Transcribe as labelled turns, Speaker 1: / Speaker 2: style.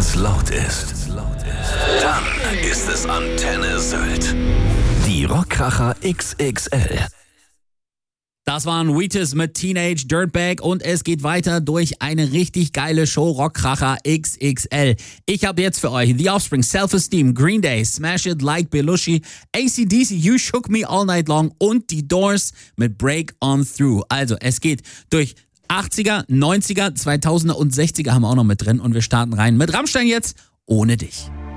Speaker 1: es laut ist, dann ist es Antenne Sylt. Die Rockkracher XXL.
Speaker 2: Das waren Wheatus mit Teenage Dirtbag und es geht weiter durch eine richtig geile Show Rockkracher XXL. Ich habe jetzt für euch The Offspring, Self-Esteem, Green Day, Smash It Like Belushi, AC/DC, You Shook Me All Night Long und die Doors mit Break On Through. Also es geht durch 80er, 90er, 2000er und 60er haben wir auch noch mit drin und wir starten rein mit Rammstein jetzt, Ohne dich.